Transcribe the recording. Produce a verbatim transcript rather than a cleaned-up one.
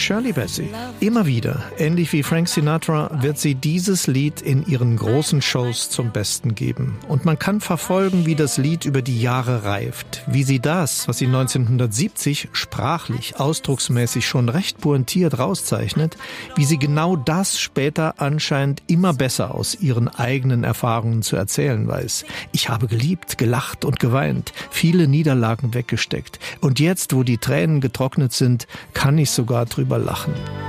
Shirley Bassey. Immer wieder, ähnlich wie Frank Sinatra, wird sie dieses Lied in ihren großen Shows zum Besten geben. Und man kann verfolgen, wie das Lied über die Jahre reift. Wie sie das, was sie neunzehnhundertsiebzig sprachlich, ausdrucksmäßig schon recht pointiert rauszeichnet, wie sie genau das später anscheinend immer besser aus ihren eigenen Erfahrungen zu erzählen weiß. Ich habe geliebt, gelacht und geweint, viele Niederlagen weggesteckt. Und jetzt, wo die Tränen getrocknet sind, kann ich sogar drüber lachen.